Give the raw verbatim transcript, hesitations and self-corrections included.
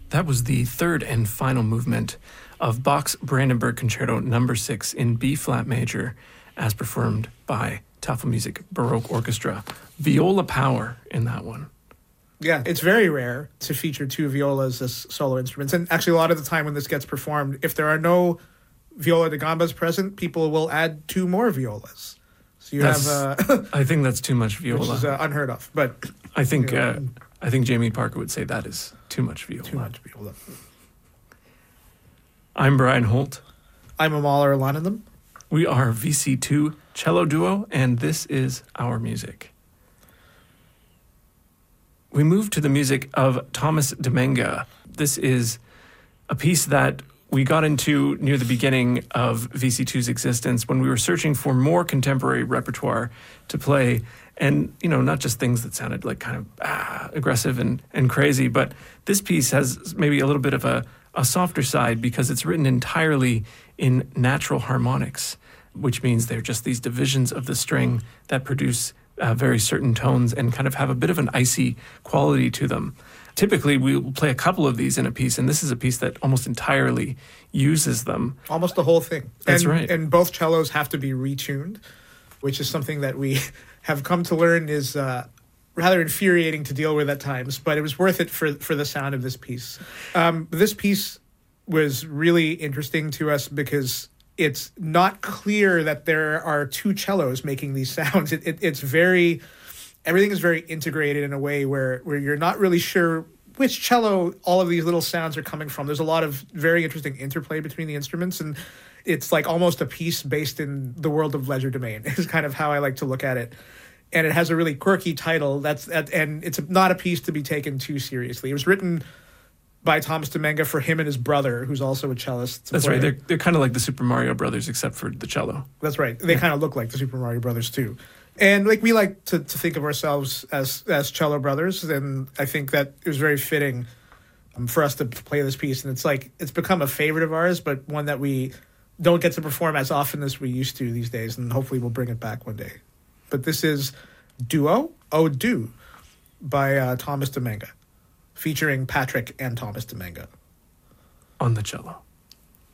That was the third and final movement of Bach's Brandenburg Concerto number six in B-flat major, as performed by Tafelmusik Baroque Orchestra. Viola power in that one. Yeah, it's very rare to feature two violas as solo instruments. And actually, a lot of the time when this gets performed, if there are no viola da gambas present, people will add two more violas. So you that's, have... Uh, I think that's too much viola. Which is uh, unheard of. But I think... You know, uh, I think Jamie Parker would say that is too much viola. Too much viola. I'm Brian Holt. I'm Amal Arlananam. We are V C two Cello Duo, and this is our music. We move to the music of Thomas Demenga. This is a piece that we got into near the beginning of V C two's existence when we were searching for more contemporary repertoire to play. And, you know, not just things that sounded like kind of ah, aggressive and, and crazy, but this piece has maybe a little bit of a, a softer side because it's written entirely in natural harmonics, which means they're just these divisions of the string that produce uh, very certain tones and kind of have a bit of an icy quality to them. Typically, we will play a couple of these in a piece, and this is a piece that almost entirely uses them. Almost the whole thing. That's and, right. And both cellos have to be retuned, which is something that we have come to learn is uh, rather infuriating to deal with at times, but it was worth it for, for the sound of this piece. Um, this piece was really interesting to us because it's not clear that there are two cellos making these sounds. It, it, it's very... Everything is very integrated in a way where, where you're not really sure which cello all of these little sounds are coming from. There's a lot of very interesting interplay between the instruments, and it's like almost a piece based in the world of legerdemain is kind of how I like to look at it. And it has a really quirky title, That's and it's not a piece to be taken too seriously. It was written by Thomas Demenga for him and his brother, who's also a cellist. That's right. They're, they're kind of like the Super Mario Brothers, except for the cello. That's right. They yeah. kind of look like the Super Mario Brothers, too. And like we like to, to think of ourselves as as cello brothers, and I think that it was very fitting um, for us to play this piece. And it's like it's become a favorite of ours, but one that we don't get to perform as often as we used to these days, and hopefully we'll bring it back one day. But this is Duo, O Do, by uh, Thomas Demenga, featuring Patrick and Thomas Demenga. On the cello.